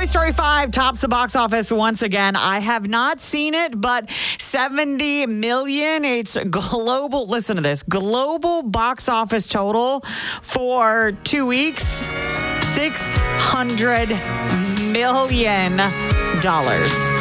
Story 5 tops the box office once again. I have not seen it, but 70 million. It's global. Listen to this. Global box office total for 2 weeks, $600 million.